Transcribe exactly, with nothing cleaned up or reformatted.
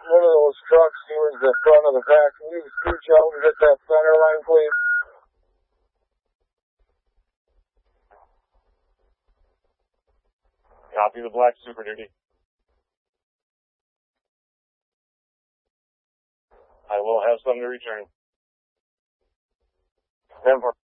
one of those trucks towards the front of the pack. Can you scooch out and hit that center line, please? Copy the black Super Duty. I will have some to return. ten four.